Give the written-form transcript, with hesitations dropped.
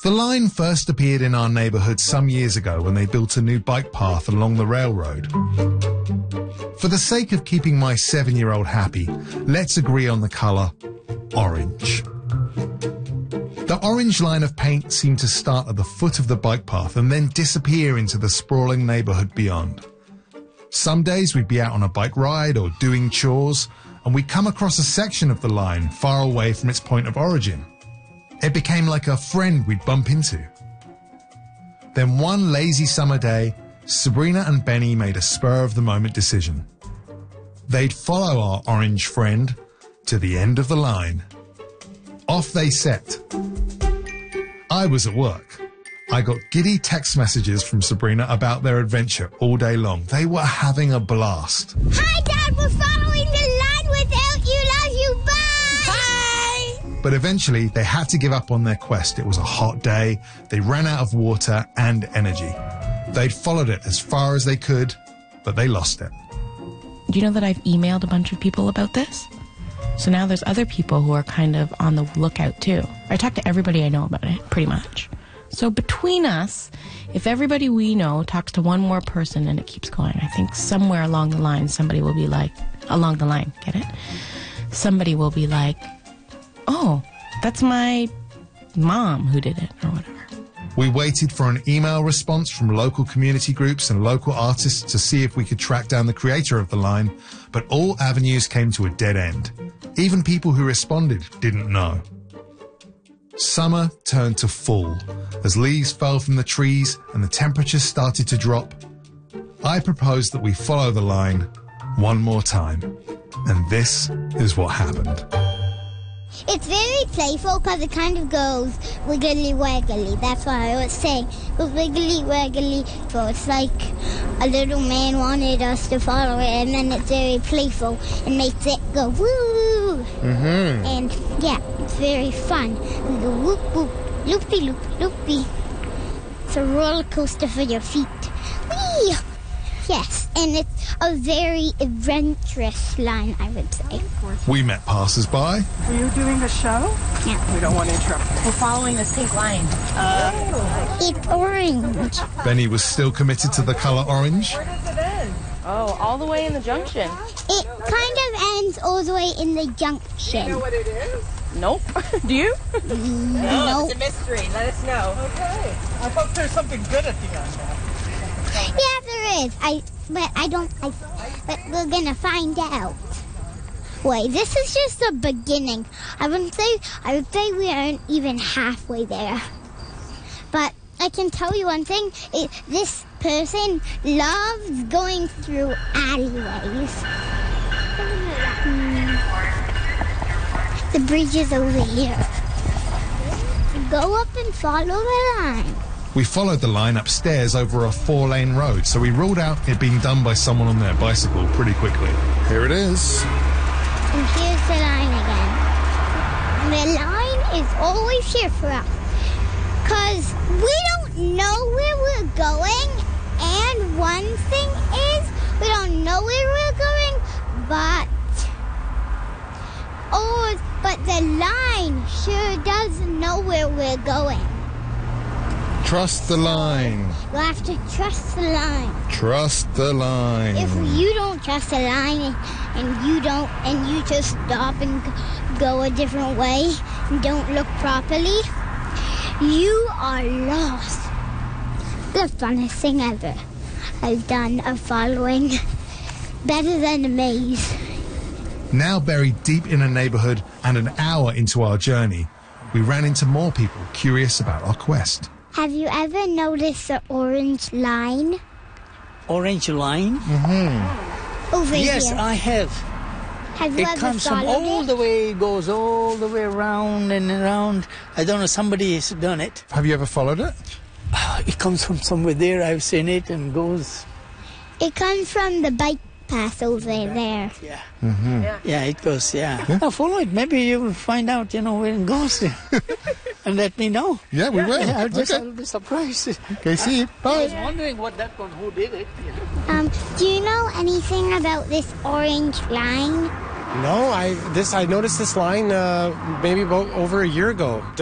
The line first appeared in our neighbourhood some years ago when they built a new bike path along the railroad. For the sake of keeping my 7-year-old happy, let's agree on the colour orange. The orange line of paint seemed to start at the foot of the bike path and then disappear into the sprawling neighbourhood beyond. Some days we'd be out on a bike ride or doing chores, and we'd come across a section of the line far away from its point of origin. It became like a friend we'd bump into. Then one lazy summer day, Sabrina and Benny made a spur-of-the-moment decision. They'd follow our orange friend to the end of the line. Off they set. I was at work. I got giddy text messages from Sabrina about their adventure all day long. They were having a blast. Hi, Dad, we're following the line without you. Love you. Bye. Bye. But eventually, they had to give up on their quest. It was a hot day. They ran out of water and energy. They'd followed it as far as they could, but they lost it. Do you know that I've emailed a bunch of people about this? So now there's other people who are kind of on the lookout too. I talk to everybody I know about it, pretty much. So between us, if everybody we know talks to one more person and it keeps going, I think somewhere along the line, somebody will be like, along the line, get it? Somebody will be like, oh, that's my mom who did it, or whatever. We waited for an email response from local community groups and local artists to see if we could track down the creator of the line, but all avenues came to a dead end. Even people who responded didn't know. Summer turned to fall as leaves fell from the trees and the temperatures started to drop. I proposed that we follow the line one more time, and this is what happened. It's very playful because it kind of goes wiggly waggly. That's what I was saying. It goes wiggly waggly. So it's like a little man wanted us to follow it, and then it's very playful and makes it go woo. Mm-hmm. And yeah, it's very fun. We go whoop whoop, loopy loop loopy. It's a roller coaster for your feet. Whee! Yes, and it's a very adventurous line, I would say. We met passers-by. Are you doing a show? Yeah. We don't want to interrupt. We're following this pink line. It's orange. Benny was still committed to the colour orange. Where does it end? Oh, all the way in the junction. It kind of ends all the way in the junction. You know what it is? Nope. Do you? No. It's a mystery. Let us know. Okay. I hope there's something good at the end. Yeah, there is. But we're gonna find out. Wait, this is just the beginning. I would say we aren't even halfway there. But I can tell you one thing. This person loves going through alleyways. The bridge is over here. Go up and follow the line. We followed the line upstairs over a 4-lane road, so we ruled out it being done by someone on their bicycle pretty quickly. Here it is. And here's the line again. The line is always here for us. Because we don't know where we're going. And one thing is, we don't know where we're going, but the line sure does know where we're going. Trust the line. You have to trust the line. Trust the line. If you don't trust the line and you just stop and go a different way and don't look properly, you are lost. The funnest thing ever I've done of following. Better than a maze. Now buried deep in a neighbourhood and an hour into our journey, we ran into more people curious about our quest. Have you ever noticed the orange line? Orange line? Mm-hmm. Over here. Yes, I have. Have you It ever comes from followed all it? the way, goes all the way around and around. I don't know, somebody has done it. Have you ever followed it? It comes from somewhere there, I've seen it, and goes... It comes from the bike path over there. Yeah. Mm-hmm. Yeah, it goes, yeah. Now follow it, maybe you will find out, where it goes. And let me know. Yeah, we will. Yeah, Okay. I'll be surprised. Okay, see you. I was Bye. wondering who did it. Do you know anything about this orange line? No, I noticed this line maybe about over a year ago.